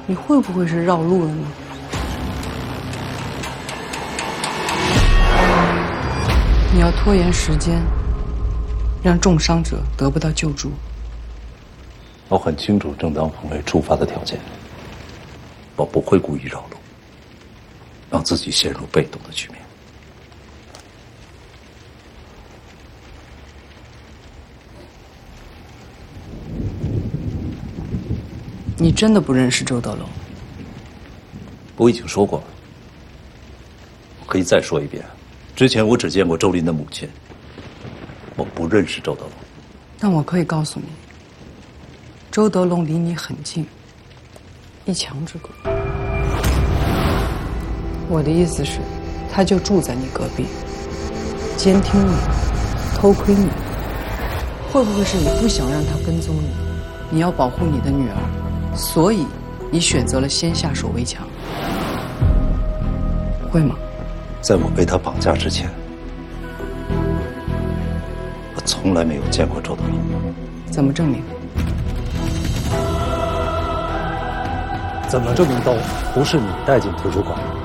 你会不会是绕路了呢？你要拖延时间，让重伤者得不到救助。 我很清楚正当防卫出发的条件，我不会故意绕路，让自己陷入被动的局面。 你真的不认识周德龙？ 我已经说过了，我可以再说一遍。之前我只见过周林的母亲，我不认识周德龙。 但我可以告诉你，周德龙离你很近，一墙之隔。我的意思是，他就住在你隔壁，监听你，偷窥你。会不会是你不想让他跟踪你？你要保护你的女儿，所以你选择了先下手为强，会吗？ 在我被他绑架之前，我从来没有见过周德龙。 怎么证明？ 怎么证明都不是你带进图书馆？